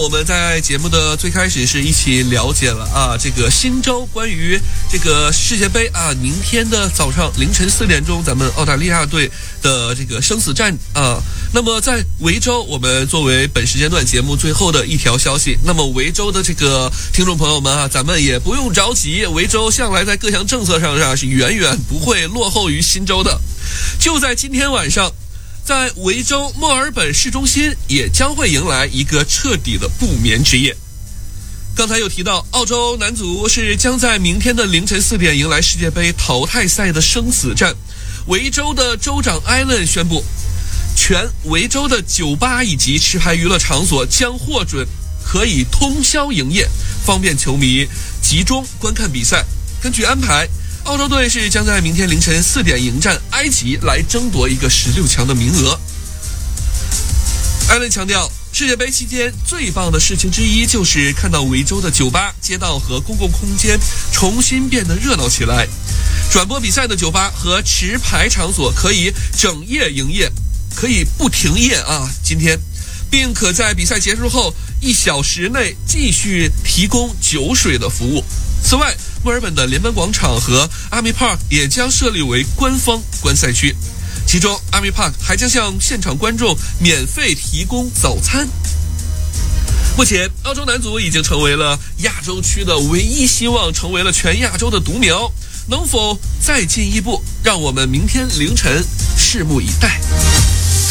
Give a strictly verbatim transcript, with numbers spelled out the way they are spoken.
我们在节目的最开始是一起了解了啊，这个新州关于这个世界杯啊，明天的早上凌晨四点钟，咱们澳大利亚队的这个生死战啊。那么在维州，我们作为本时间段节目最后的一条消息，那么维州的这个听众朋友们啊，咱们也不用着急，维州向来在各项政策上啊是远远不会落后于新州的。就在今天晚上，在维州墨尔本市中心也将会迎来一个彻底的不眠之夜。刚才有提到，澳洲男足是将在明天的凌晨四点迎来世界杯淘汰赛的生死战。维州的州长艾伦宣布，全维州的酒吧以及持牌娱乐场所将获准可以通宵营业，方便球迷集中观看比赛。根据安排，澳洲队是将在明天凌晨四点迎战埃及，来争夺一个十六强的名额。艾伦强调，世界杯期间最棒的事情之一就是看到维州的酒吧、街道和公共空间重新变得热闹起来。转播比赛的酒吧和持牌场所可以整夜营业，可以不停业啊，今天，并可在比赛结束后一小时内继续提供酒水的服务。此外，墨尔本的联邦广场和 Army Park 也将设立为官方观赛区，其中 Army Park 还将向现场观众免费提供早餐。目前，澳洲男足已经成为了亚洲区的唯一希望成为了全亚洲的独苗，能否再进一步，让我们明天凌晨拭目以待。